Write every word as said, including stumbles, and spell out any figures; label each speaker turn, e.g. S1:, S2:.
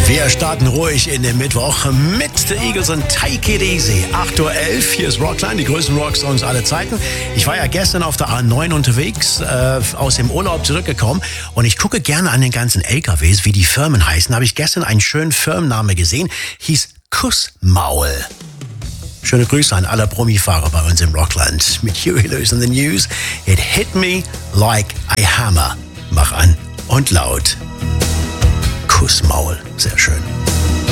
S1: Wir starten ruhig in den Mittwoch mit The Eagles und Take It Easy. acht Uhr elf, hier ist Rockline, die größten Rocksongs aller Zeiten. Ich war ja gestern auf der A neun unterwegs, äh, aus dem Urlaub zurückgekommen und ich gucke gerne an den ganzen L K Ws, wie die Firmen heißen. Habe ich gestern einen schönen Firmenname gesehen, hieß Kussmaul. Schöne Grüße an alle Promifahrer bei uns im Rockland. Mit Huey Lewis in the News. It hit me like a hammer. Mach an und laut. Kussmaul. Sehr schön.